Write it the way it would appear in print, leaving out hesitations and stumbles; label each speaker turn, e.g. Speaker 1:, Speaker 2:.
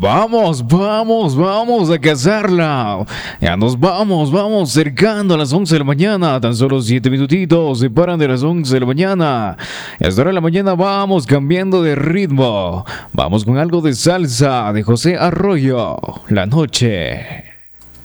Speaker 1: Vamos, vamos, vamos a cazarla. Ya nos vamos cercando a las 11 de la mañana. Tan solo 7 minutitos separan de las 11 de la mañana. Y hasta ahora de la mañana vamos cambiando de ritmo. Vamos con algo de salsa de José Arroyo. La noche.